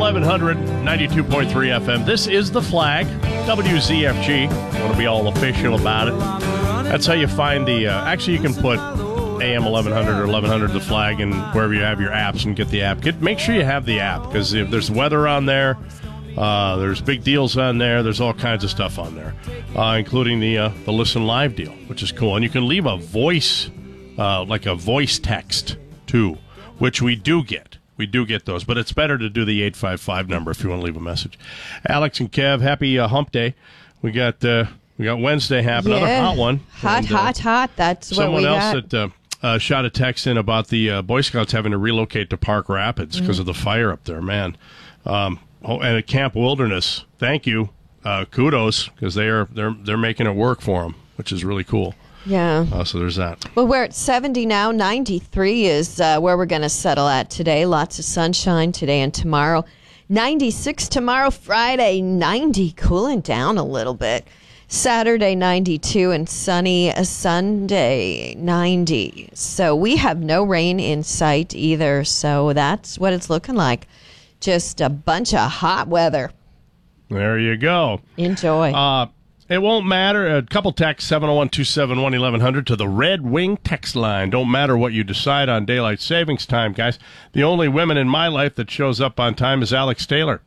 1100, 92.3 FM. This is The Flag, WZFG. I want to be all official about it. That's how you find the... actually, you can put AM 1100 or 1100 The Flag and wherever you have your apps and get the app. Make sure you have the app, because if there's weather on there, there's big deals on there. There's all kinds of stuff on there, including the Listen Live deal, which is cool. And you can leave a voice, like a voice text, too, which we do get. We do get those, but it's better to do the 855 number if you want to leave a message. Alex and Kev, happy hump day. We got Wednesday happening, another hot one. Hot. That's what we got. Someone else that shot a text in about the Boy Scouts having to relocate to Park Rapids because of the fire up there, man. And at Camp Wilderness, thank you, kudos, because they're making it work for them, which is really cool. Yeah. So there's that. Well, we're at 70 now. 93 is where we're going to settle at today. Lots of sunshine today and tomorrow. 96 tomorrow, Friday. 90, cooling down a little bit. Saturday, 92, and sunny Sunday, 90. So we have no rain in sight either. So that's what it's looking like. Just a bunch of hot weather. There you go. Enjoy. It won't matter. A couple texts, 701-271-1100 to the Red Wing text line. Don't matter what you decide on daylight savings time, guys. The only woman in my life that shows up on time is Alex Taylor.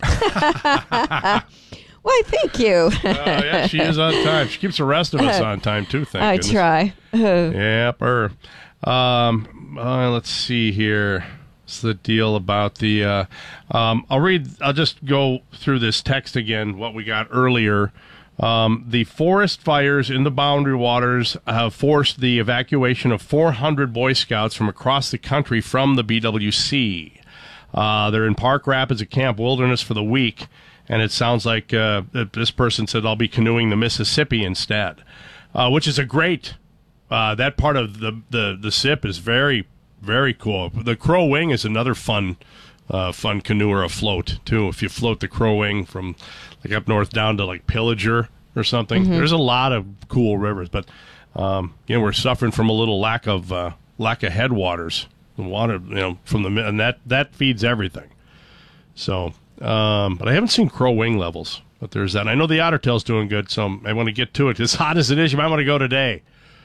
Why, thank you. Yeah, she is on time. She keeps the rest of us on time, too, thank goodness. Try. Yep. Let's see here. What's the deal about the... I'll just go through this text again, what we got earlier. The forest fires in the Boundary Waters have forced the evacuation of 400 Boy Scouts from across the country from the BWC. They're in Park Rapids at Camp Wilderness for the week, and it sounds like this person said, I'll be canoeing the Mississippi instead, which is a great... that part of the SIP is very, very cool. The Crow Wing is another fun canoeer afloat, too. If you float the Crow Wing from... like up north down to like Pillager or something. There's a lot of cool rivers, but we're suffering from a little lack of headwaters. The water, from the and that feeds everything. So, but I haven't seen Crow Wing levels. But there's that. And I know the Ottertail's doing good, so I want to get to it. As hot as it is, you might want to go today.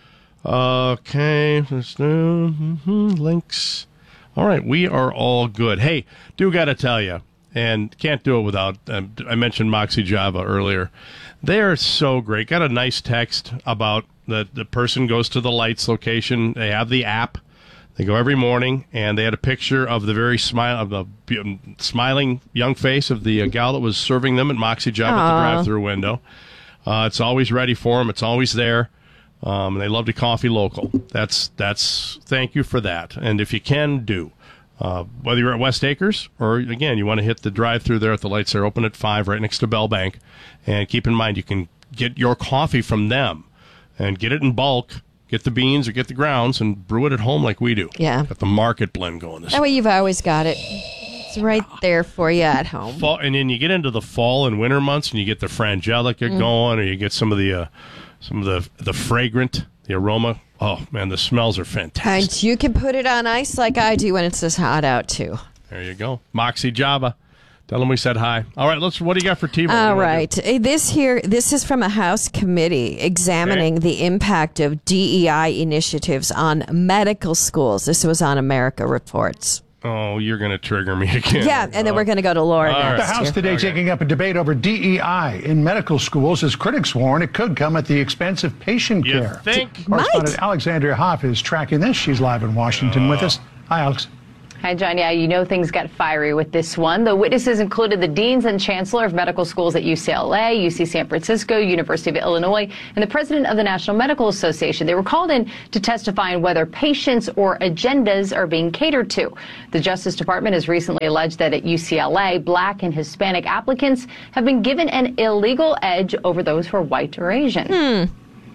Okay, there's links. All right, we are all good. Hey, do got to tell you. And can't do it without, I mentioned Moxie Java earlier. They are so great. Got a nice text about the person goes to the lights location. They have the app. They go every morning, and they had a picture of the smiling young face of the gal that was serving them at Moxie Java at the drive-through window. It's always ready for them. It's always there. They love to coffee local. That's thank you for that. And if you can, do. Whether you're at West Acres or, again, you want to hit the drive-through there at the lights. They're open at 5 right next to Bell Bank. And keep in mind, you can get your coffee from them and get it in bulk, get the beans or get the grounds, and brew it at home like we do. Yeah. Got the market blend going. That way you've always got it. It's right there for you at home. And then you get into the fall and winter months, and you get the frangelica going, or you get some of the fragrant, the aroma. Oh, man, the smells are fantastic. And you can put it on ice like I do when it's this hot out, too. There you go. Moxie Java. Tell them we said hi. All right, what do you got for T-Bone? All right. This is from a House committee examining the impact of DEI initiatives on medical schools. This was on America Reports. Oh, you're going to trigger me again. Yeah, and then we're going to go to Laura next. The House today taking up a debate over DEI in medical schools as critics warn it could come at the expense of patient care. Correspondent Alexandria Hoff is tracking this. She's live in Washington with us. Hi, Alex. Hi, John. Yeah, you know things got fiery with this one. The witnesses included the deans and chancellor of medical schools at UCLA, UC San Francisco, University of Illinois, and the president of the National Medical Association. They were called in to testify on whether patients or agendas are being catered to. The Justice Department has recently alleged that at UCLA, Black and Hispanic applicants have been given an illegal edge over those who are white or Asian.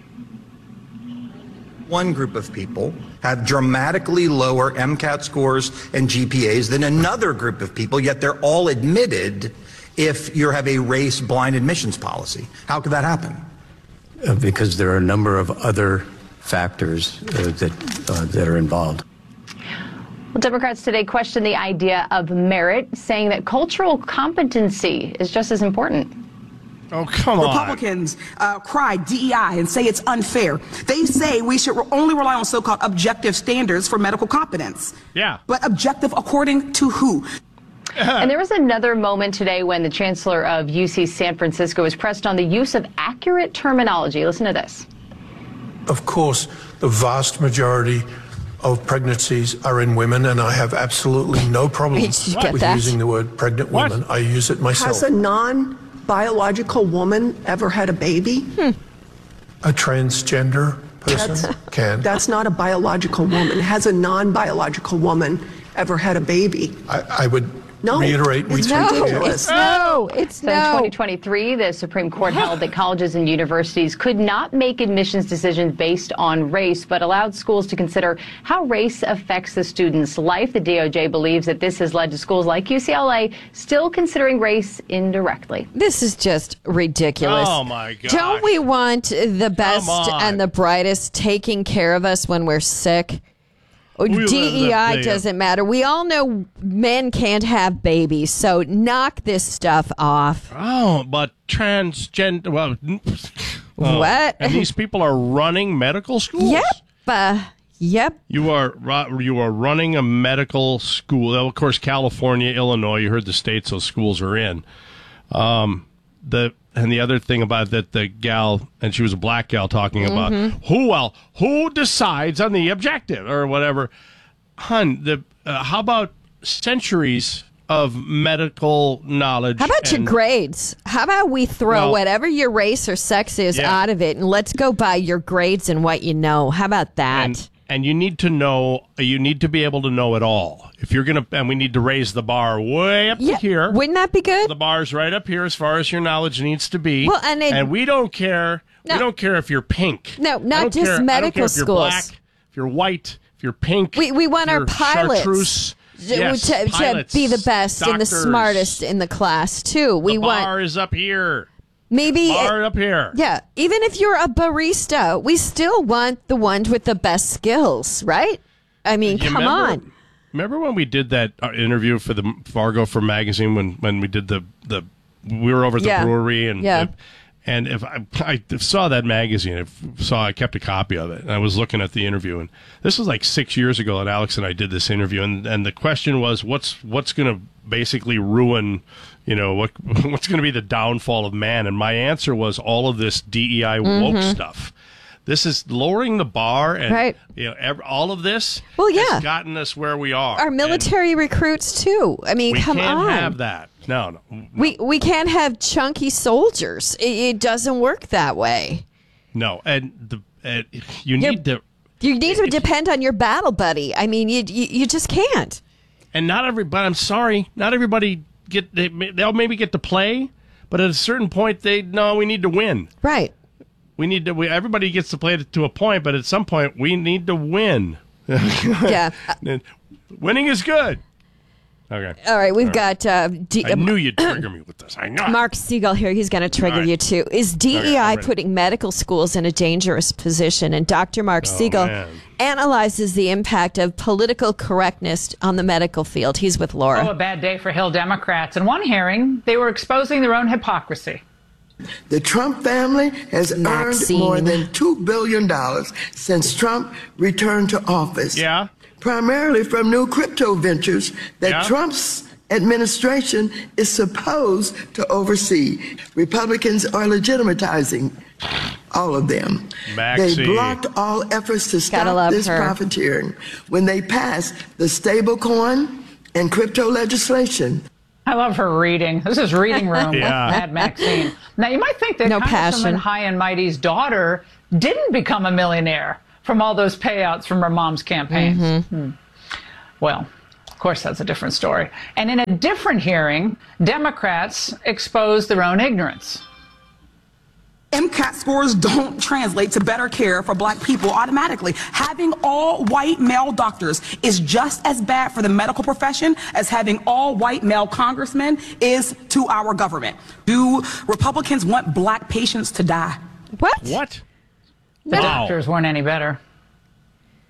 One group of people have dramatically lower MCAT scores and GPAs than another group of people, yet they're all admitted if you have a race-blind admissions policy. How could that happen? Because there are a number of other factors that are involved. Well, Democrats today questioned the idea of merit, saying that cultural competency is just as important. Oh, come on. Republicans cry DEI and say it's unfair. They say we should only rely on so-called objective standards for medical competence. Yeah. But objective according to who? And there was another moment today when the chancellor of UC San Francisco was pressed on the use of accurate terminology. Listen to this. Of course, the vast majority of pregnancies are in women, and I have absolutely no problem with using the word pregnant women. I use it myself. Has a non-biological woman ever had a baby? A transgender person can. That's not a biological woman. Has a non-biological woman ever had a baby? I would reiterate, we take It's no. It's So in 2023, the Supreme Court held that colleges and universities could not make admissions decisions based on race, but allowed schools to consider how race affects the student's life. The DOJ believes that this has led to schools like UCLA still considering race indirectly. This is just ridiculous. Oh, my God. Don't we want the best and the brightest taking care of us when we're sick? DEI doesn't matter. We all know men can't have babies, so knock this stuff off. Oh, but transgender. Well, what? And these people are running medical schools? Yep. Yep. You are running a medical school. Well, of course, California, Illinois, you heard the states those schools are in. And the other thing about that, the gal, and she was a black gal talking about who decides on the objective or whatever. Hun, how about centuries of medical knowledge? How about your grades? How about we throw whatever your race or sex is out of it and let's go by your grades and what you know? How about that? And you need to know, you need to be able to know it all. If you're going to, and we need to raise the bar way up to here. Wouldn't that be good? The bar's right up here as far as your knowledge needs to be. Well, and we don't care. No. We don't care if you're pink. No, not just medical schools. If you're black, if you're white, if you're pink. We want our pilots. Chartreuse. Yes, to be the best doctors. and the smartest in the class, too. The bar is up here. Maybe bar up here. Yeah, even if you're a barista, we still want the ones with the best skills, right? I mean, come on. Remember when we did that interview for the Fargo for magazine when we did we were over at the brewery and if I saw that magazine, I kept a copy of it and I was looking at the interview, and this was like 6 years ago that Alex and I did this interview, and the question was what's going to basically ruin, what's going to be the downfall of man, and my answer was all of this DEI woke stuff. This is lowering the bar, and all of this has gotten us where we are. Our military recruits too. I mean, come on. We can't have that. No. We can't have chunky soldiers. It doesn't work that way. No, and you need to depend on your battle buddy. I mean, you just can't. And not everybody. I'm sorry, not everybody they'll maybe get to play, but at a certain point we need to win. Right. Everybody gets to play to a point, but at some point we need to win. Yeah. Winning is good. Okay. All right, we've got... I knew you'd trigger me with this. I know. Mark Siegel here. He's going to trigger you, too. Is DEI putting medical schools in a dangerous position? And Dr. Mark Siegel analyzes the impact of political correctness on the medical field. He's with Laura. A bad day for Hill Democrats. In one hearing, they were exposing their own hypocrisy. The Trump family has earned more than $2 billion since Trump returned to office. Yeah. Primarily from new crypto ventures that Trump's administration is supposed to oversee. Republicans are legitimatizing all of them. They blocked all efforts to stop this profiteering when they passed the stablecoin and crypto legislation. I love her reading. This is Reading Room with Mad Maxine. Now, you might think that Congresswoman High and Mighty's daughter didn't become a millionaire from all those payouts from her mom's campaigns. Well, of course, that's a different story. And in a different hearing, Democrats exposed their own ignorance. MCAT scores don't translate to better care for black people automatically. Having all white male doctors is just as bad for the medical profession as having all white male congressmen is to our government. Do Republicans want black patients to die? What? What? The doctors weren't any better.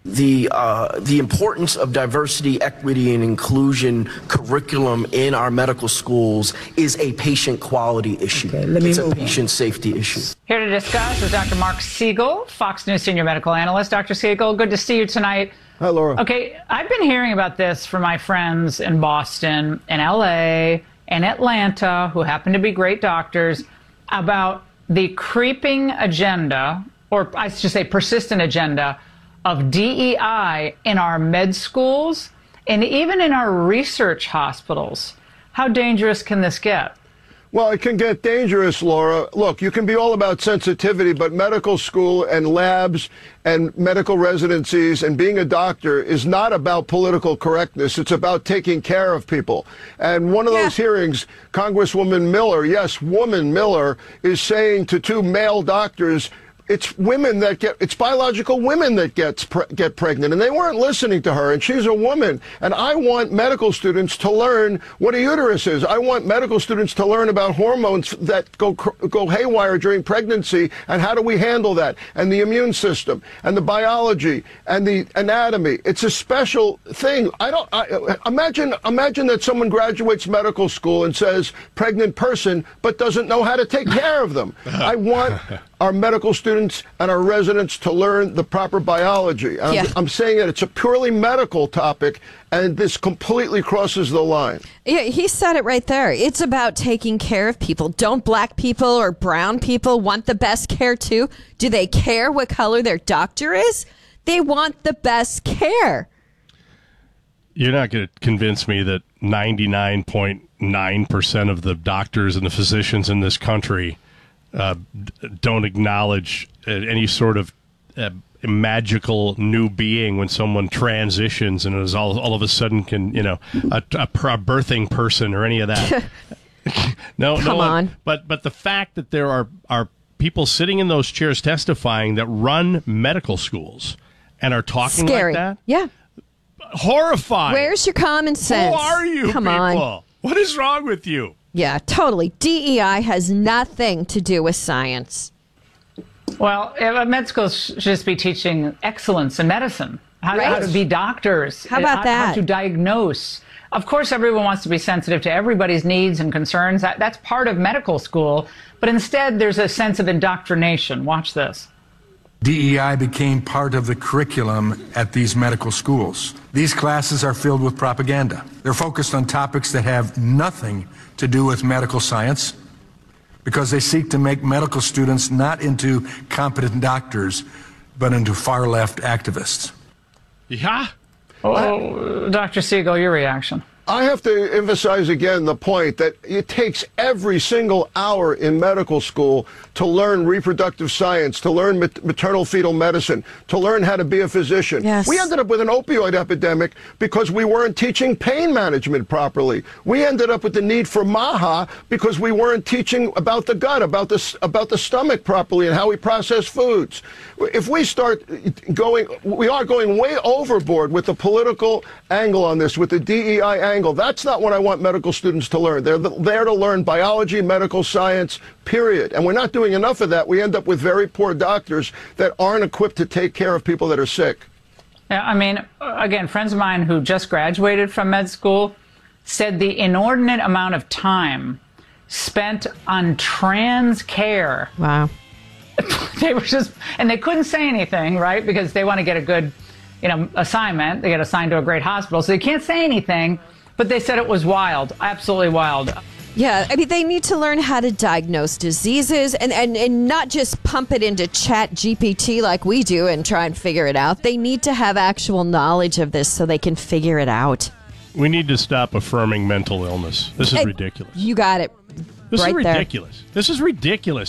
The importance of diversity, equity, and inclusion curriculum in our medical schools is a patient quality issue. It's a patient safety issue. Here to discuss is Dr. Mark Siegel, Fox News senior medical analyst. Dr. Siegel, good to see you tonight. Hi, Laura. Okay, I've been hearing about this from my friends in Boston, in LA, and Atlanta, who happen to be great doctors, about the creeping agenda, or I should say persistent agenda, of DEI in our med schools and even in our research hospitals. How dangerous can this get? Well, it can get dangerous, Laura. Look, you can be all about sensitivity, but medical school and labs and medical residencies and being a doctor is not about political correctness. It's about taking care of people. And one of those hearings, Congresswoman Miller, yes, woman Miller, is saying to two male doctors, it's women that it's biological women that get pregnant, and they weren't listening to her, and she's a woman. And I want medical students to learn what a uterus is. I want medical students to learn about hormones that go haywire during pregnancy, and how do we handle that, and the immune system, and the biology, and the anatomy. It's a special thing. Imagine that someone graduates medical school and says pregnant person, but doesn't know how to take care of them. I want our medical students and our residents to learn the proper biology. I'm saying that it's a purely medical topic, and this completely crosses the line. Yeah, he said it right there. It's about taking care of people. Don't black people or brown people want the best care too? Do they care what color their doctor is? They want the best care. You're not going to convince me that 99.9% of the doctors and the physicians in this country don't acknowledge any sort of magical new being when someone transitions and is all of a sudden can, a birthing person or any of that. Come on. But the fact that there are people sitting in those chairs testifying that run medical schools and are talking like that. Yeah. Horrifying. Where's your common sense? Who are you Come people? on. What is wrong with you? Yeah, totally. DEI has nothing to do with science. Well, med schools should just be teaching excellence in medicine, how to be doctors. How about that? How to diagnose. Of course, everyone wants to be sensitive to everybody's needs and concerns. That's part of medical school. But instead, there's a sense of indoctrination. Watch this. DEI became part of the curriculum at these medical schools. These classes are filled with propaganda. They're focused on topics that have nothing to do with medical science because they seek to make medical students not into competent doctors, but into far-left activists. Yeah? Dr. Siegel, your reaction. I have to emphasize again the point that it takes every single hour in medical school to learn reproductive science, to learn maternal fetal medicine, to learn how to be a physician. Yes. We ended up with an opioid epidemic because we weren't teaching pain management properly. We ended up with the need for MAHA because we weren't teaching about the gut, about the stomach properly and how we process foods. If we start we are going way overboard with the political angle on this, with the DEI angle. That's not what I want medical students to learn. They're there to learn biology, medical science, period. And we're not doing enough of that. We end up with very poor doctors that aren't equipped to take care of people that are sick. Yeah, I mean, again, friends of mine who just graduated from med school said the inordinate amount of time spent on trans care. Wow. They were and they couldn't say anything, right? Because they want to get a good, assignment. They get assigned to a great hospital. So they can't say anything. But they said it was wild, absolutely wild. Yeah, I mean, they need to learn how to diagnose diseases and not just pump it into Chat GPT like we do and try and figure it out. They need to have actual knowledge of this so they can figure it out. We need to stop affirming mental illness. This is ridiculous. You got it. This right is ridiculous. There. This is ridiculous.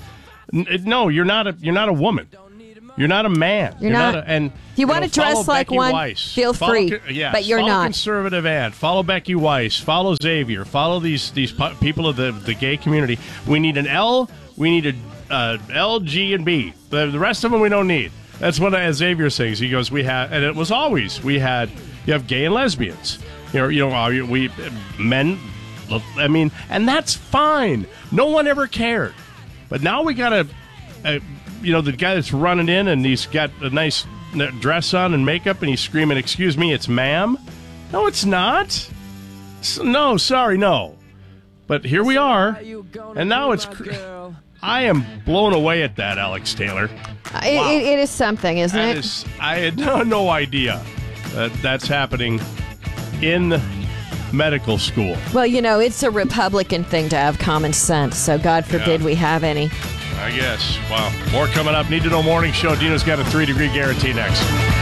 No, you're not a woman. You're not a man. You're not. And if you want to dress like Becky one, Weiss. feel free. But you're follow not. Conservative ad. Follow Becky Weiss. Follow Xavier. Follow these people of the gay community. We need an L. We need a L, G, and B. The rest of them we don't need. That's what Xavier sings. He goes, we have, and it was always you have gay and lesbians. We men. I mean, and that's fine. No one ever cared. But now we got to. The guy that's running in and he's got a nice dress on and makeup, and he's screaming, "Excuse me, it's ma'am." No, it's not. No, sorry, no. But here we are, and now it's... I am blown away at that, Alex Taylor. Wow. It is something, isn't it? I had no idea that that's happening in medical school. Well, it's a Republican thing to have common sense, so God forbid we have any. I guess. Wow. More coming up. Need to Know Morning Show. Dino's got a 3-degree guarantee next.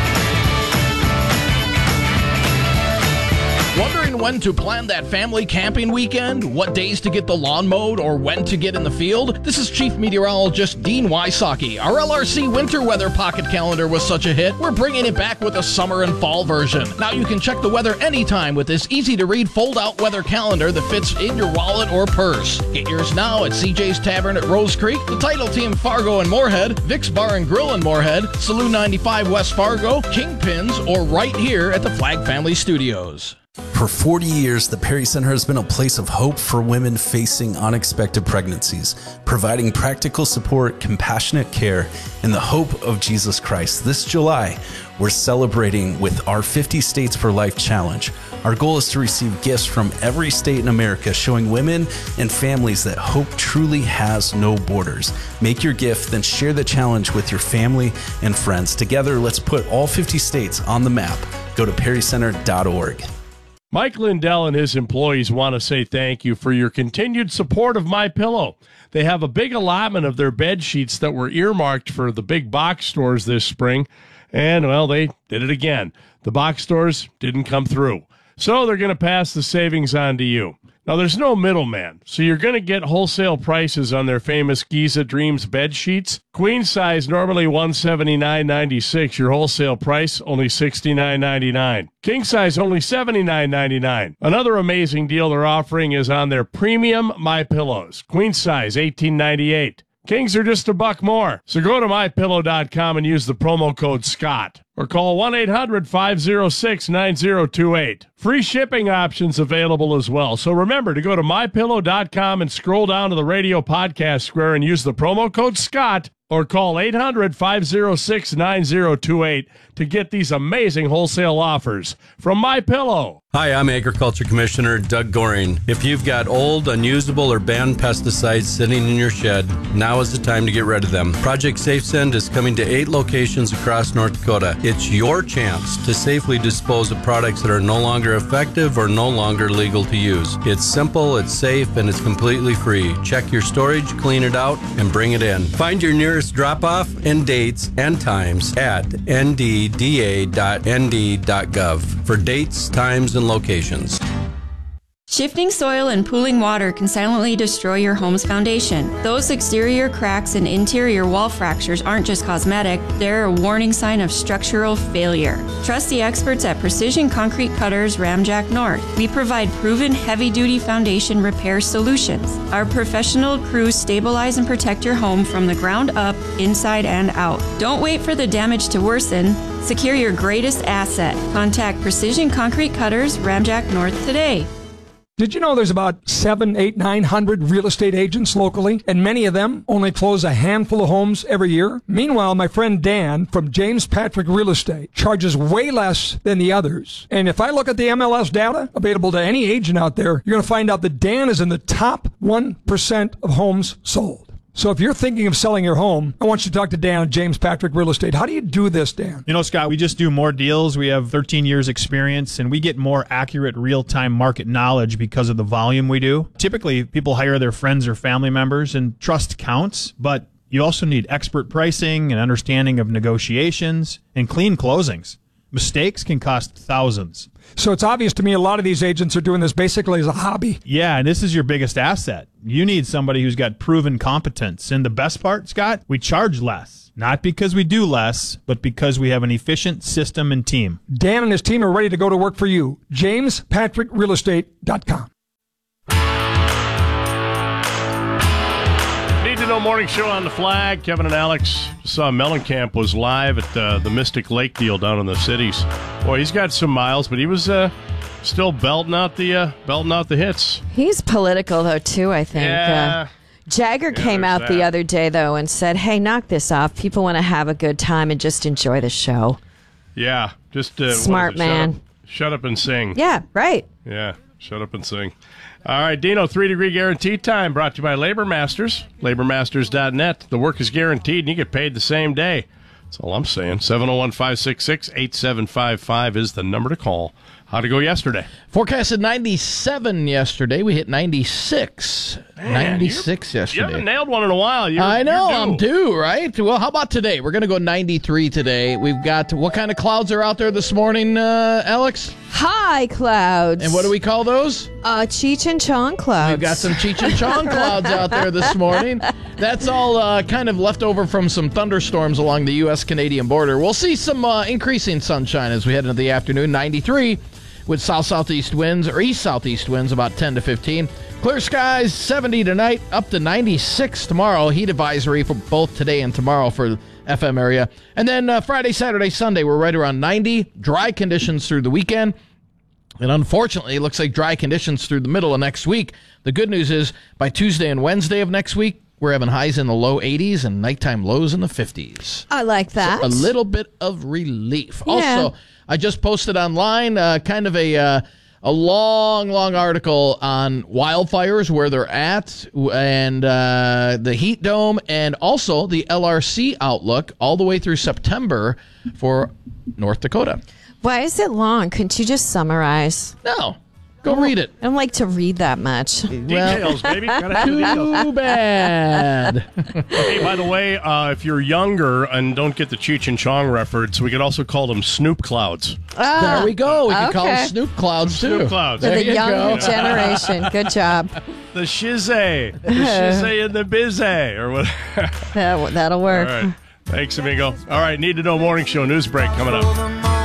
Wondering when to plan that family camping weekend? What days to get the lawn mowed or when to get in the field? This is Chief Meteorologist Dean Wysocki. Our LRC winter weather pocket calendar was such a hit, we're bringing it back with a summer and fall version. Now you can check the weather anytime with this easy-to-read fold-out weather calendar that fits in your wallet or purse. Get yours now at CJ's Tavern at Rose Creek, the Title Team Fargo and Moorhead, Vic's Bar and Grill in Moorhead, Saloon 95 West Fargo, Kingpins, or right here at the Flag Family Studios. For 40 years, the Perry Center has been a place of hope for women facing unexpected pregnancies, providing practical support, compassionate care, and the hope of Jesus Christ. This July, we're celebrating with our 50 States for Life Challenge. Our goal is to receive gifts from every state in America, showing women and families that hope truly has no borders. Make your gift, then share the challenge with your family and friends. Together, let's put all 50 states on the map. Go to perrycenter.org. Mike Lindell and his employees want to say thank you for your continued support of MyPillow. They have a big allotment of their bed sheets that were earmarked for the big box stores this spring, and, well, they did it again. The box stores didn't come through, so they're going to pass the savings on to you. Now, there's no middleman, so you're going to get wholesale prices on their famous Giza Dreams bed sheets. Queen size, normally $179.96. Your wholesale price, only $69.99. King size, only $79.99. Another amazing deal they're offering is on their premium MyPillows. Queen size, $18.98. Kings are just $1 more. So go to MyPillow.com and use the promo code SCOTT. Or call 1-800-506-9028. Free shipping options available as well. So remember to go to MyPillow.com and scroll down to the radio podcast square and use the promo code SCOTT. Or call 800-506-9028 to get these amazing wholesale offers from MyPillow. Hi, I'm Agriculture Commissioner Doug Goring. If you've got old, unusable, or banned pesticides sitting in your shed, now is the time to get rid of them. Project SafeSend is coming to 8 locations across North Dakota. It's your chance to safely dispose of products that are no longer effective or no longer legal to use. It's simple, it's safe, and it's completely free. Check your storage, clean it out, and bring it in. Find your nearest drop-off and dates and times at ndda.nd.gov for dates, times, and locations. Shifting soil and pooling water can silently destroy your home's foundation. Those exterior cracks and interior wall fractures aren't just cosmetic, they're a warning sign of structural failure. Trust the experts at Precision Concrete Cutters Ramjack North. We provide proven heavy-duty foundation repair solutions. Our professional crews stabilize and protect your home from the ground up, inside and out. Don't wait for the damage to worsen. Secure your greatest asset. Contact Precision Concrete Cutters Ramjack North today. Did you know there's about 700, 800, 900 real estate agents locally, and many of them only close a handful of homes every year? Meanwhile, my friend Dan from James Patrick Real Estate charges way less than the others. And if I look at the MLS data available to any agent out there, you're going to find out that Dan is in the top 1% of homes sold. So if you're thinking of selling your home, I want you to talk to Dan at James Patrick Real Estate. How do you do this, Dan? You know, Scott, we just do more deals. We have 13 years experience, and we get more accurate real-time market knowledge because of the volume we do. Typically, people hire their friends or family members, and trust counts, but you also need expert pricing and understanding of negotiations and clean closings. Mistakes can cost thousands. So it's obvious to me a lot of these agents are doing this basically as a hobby. Yeah, and this is your biggest asset. You need somebody who's got proven competence. And the best part, Scott, we charge less. Not because we do less, but because we have an efficient system and team. Dan and his team are ready to go to work for you. JamesPatrickRealEstate.com. Need to Know Morning Show on the Flag. Kevin and Alex saw Mellencamp was live at the Mystic Lake deal down in the cities. Boy, he's got some miles, but he was still belting out the hits. He's political though too, I think. Yeah. Jagger came out the other day though and said, "Hey, knock this off. People want to have a good time and just enjoy the show." Yeah, just smart man. Shut up and sing. Yeah, right. Yeah, shut up and sing. All right, Dino, 3-degree guarantee time brought to you by Labor Masters. LaborMasters.net. The work is guaranteed, and you get paid the same day. That's all I'm saying. 701-566-8755 is the number to call. How'd it go yesterday? Forecasted 97 yesterday. We hit 96. Man, 96 yesterday. You haven't nailed one in a while. I know. I'm due, right? Well, how about today? We're going to go 93 today. We've got, what kind of clouds are out there this morning, Alex? High clouds. And what do we call those? Cheech and Chong clouds. We've got some Cheech and Chong clouds out there this morning. That's all kind of left over from some thunderstorms along the U.S.-Canadian border. We'll see some increasing sunshine as we head into the afternoon. 93 with south-southeast winds or east-southeast winds about 10 to 15. Clear skies, 70 tonight, up to 96 tomorrow. Heat advisory for both today and tomorrow for the FM area. And then Friday, Saturday, Sunday, we're right around 90. Dry conditions through the weekend. And unfortunately, it looks like dry conditions through the middle of next week. The good news is by Tuesday and Wednesday of next week, we're having highs in the low 80s and nighttime lows in the 50s. I like that. So a little bit of relief. Yeah. Also, I just posted online kind of a long article on wildfires, where they're at, and the heat dome, and also the LRC outlook all the way through September for North Dakota. Why is it long? Couldn't you just summarize? No. Go read it. I don't like to read that much. Details, baby. Gotta have the details. Too bad. Hey, by the way, if you're younger and don't get the Cheech and Chong reference, we could also call them Snoop Clouds. There we go. We can call them Snoop Clouds, too. Snoop Clouds. For the younger generation. Good job. The shizay. The shizay and the bizay. Or what? That'll work. All right. Thanks, amigo. All right, Need to Know Morning Show news break coming up.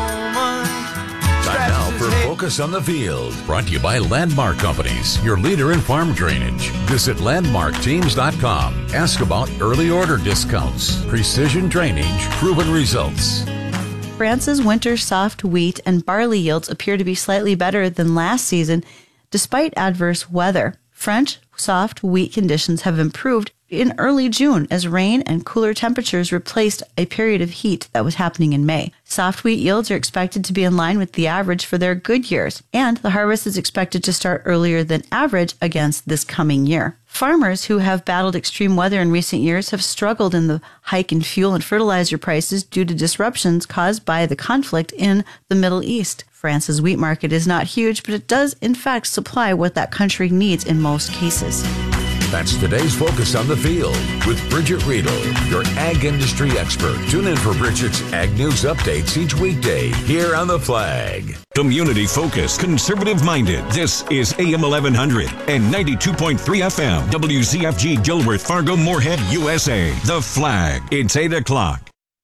Time now for Focus on the Field, brought to you by Landmark Companies, your leader in farm drainage. Visit landmarkteams.com. Ask about early order discounts, precision drainage, proven results. France's winter soft wheat and barley yields appear to be slightly better than last season, despite adverse weather. French soft wheat conditions have improved in early June as rain and cooler temperatures replaced a period of heat that was happening in May. Soft wheat yields are expected to be in line with the average for their good years, and the harvest is expected to start earlier than average against this coming year. Farmers who have battled extreme weather in recent years have struggled in the hike in fuel and fertilizer prices due to disruptions caused by the conflict in the Middle East. France's wheat market is not huge, but it does in fact supply what that country needs in most cases. That's today's Focus on the Field with Bridget Riedel, your ag industry expert. Tune in for Bridget's Ag News updates each weekday here on The Flag. Community focused, conservative minded. This is AM 1100 and 92.3 FM. WZFG Gilworth, Fargo, Moorhead, USA. The Flag. It's 8 o'clock.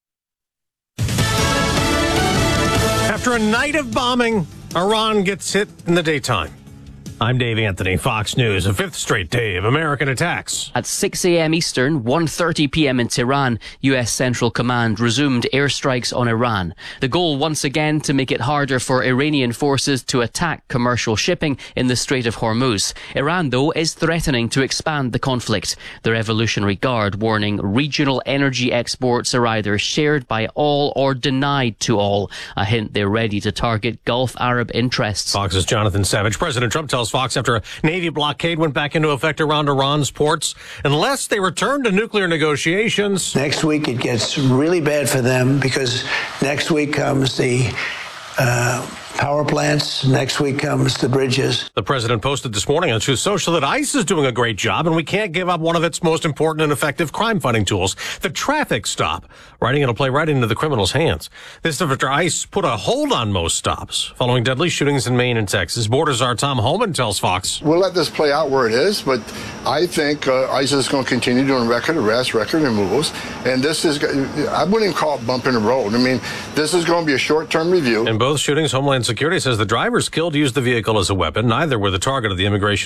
After a night of bombing, Iran gets hit in the daytime. I'm Dave Anthony, Fox News. A fifth straight day of American attacks. At 6 a.m. Eastern, 1:30 p.m. in Tehran, U.S. Central Command resumed airstrikes on Iran. The goal once again to make it harder for Iranian forces to attack commercial shipping in the Strait of Hormuz. Iran, though, is threatening to expand the conflict. The Revolutionary Guard warning regional energy exports are either shared by all or denied to all. A hint they're ready to target Gulf Arab interests. Fox's Jonathan Savage. President Trump tells Fox after a Navy blockade went back into effect around Iran's ports, unless they return to nuclear negotiations. Next week it gets really bad for them because next week comes the power plants. Next week comes the bridges. The president posted this morning on Truth Social that ICE is doing a great job and we can't give up one of its most important and effective crime-fighting tools, the traffic stop, writing it'll play right into the criminals' hands. This after ICE put a hold on most stops following deadly shootings in Maine and Texas. Border czar Tom Homan tells Fox. We'll let this play out where it is, but I think ICE is going to continue doing record arrests, record removals, and this is, I wouldn't even call it bumping the road. I mean, this is going to be a short-term review. In both shootings, Homeland Security says the drivers killed used the vehicle as a weapon. Neither were the target of the immigration